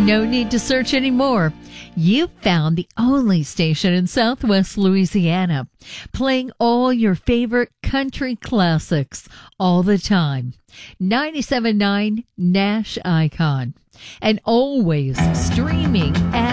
No need to search anymore. You found the only station in Southwest Louisiana, playing all your favorite country classics all the time. 97.9 Nash Icon. And always streaming at